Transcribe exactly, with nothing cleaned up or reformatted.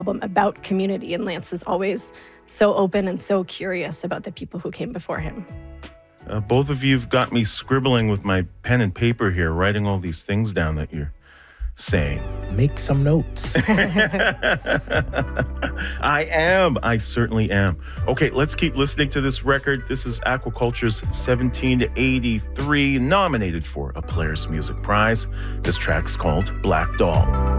album about community, and Lance is always so open and so curious about the people who came before him. Uh, both of you have got me scribbling with my pen and paper here, writing all these things down that you're saying. Make some notes. I am. I certainly am. Okay, let's keep listening to this record. This is Aquaculture's seventeen to eighty-three, nominated for a Players Music Prize. This track's called Black Doll.